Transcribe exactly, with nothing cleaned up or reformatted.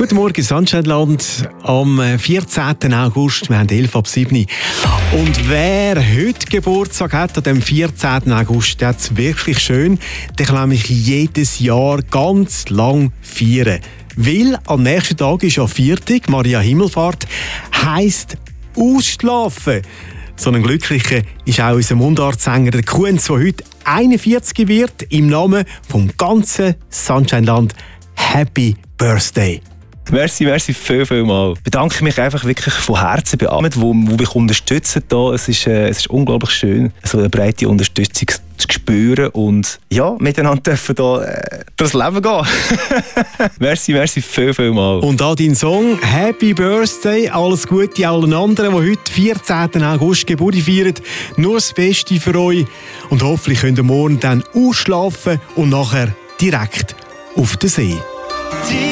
Guten Morgen, Sandsteinland, am vierzehnten August, wir haben elf ab sieben. Und wer heute Geburtstag hat, an dem vierzehnten August, der hat es wirklich schön. Der kann nämlich jedes Jahr ganz lang feiern. Weil am nächsten Tag ist ja Viertag, Maria Himmelfahrt, heisst ausschlafen. So ein Glücklicher ist auch unser Mundartsänger, der Kunz, der heute einundvierzig wird, im Namen vom ganzen Sandsteinland. Happy Birthday! Merci, merci viel, viel mal. Ich bedanke mich einfach wirklich von Herzen bei allen, die, die mich unterstützen. Hier. Es, ist, äh, es ist unglaublich schön, so eine breite Unterstützung zu spüren und ja, miteinander dürfen hier, äh, durchs Leben gehen. Merci, merci viel, viel mal. Und auch dein Song «Happy Birthday», alles Gute allen anderen, die heute, vierzehnten August, Geburt feiern. Nur das Beste für euch und hoffentlich könnt ihr morgen dann ausschlafen und nachher direkt auf den See.